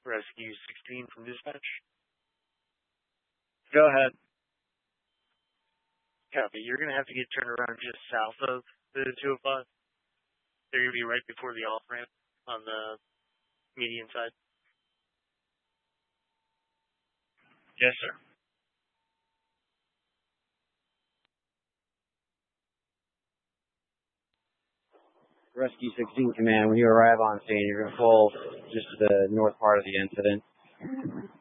Rescue 16 from dispatch. Go ahead. Copy. You're going to have to get turned around just south of the 205. They're going to be right before the off-ramp on the median side. Yes, sir. Rescue 16 Command, when you arrive on scene, you're going to pull just to the north part of the incident.